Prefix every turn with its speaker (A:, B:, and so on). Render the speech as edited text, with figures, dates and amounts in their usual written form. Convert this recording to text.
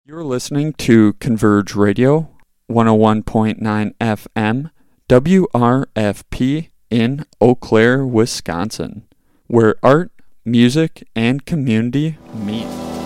A: You're listening to Converge Radio, 101.9 FM, WRFP in Eau Claire, Wisconsin, where art, music, and community meet.